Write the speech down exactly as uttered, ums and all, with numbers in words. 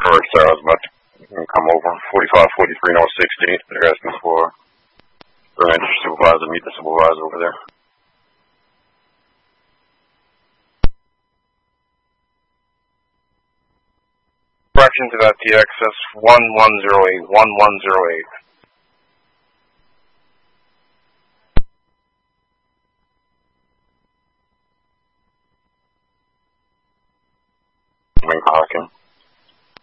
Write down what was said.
Alright, sir, I was about to come over. forty-five forty-three North sixteenth. They're asking for the rancher supervisor, meet the supervisor over there. Correction to that T X S one one zero eight, one one zero eight. Wing Hawking.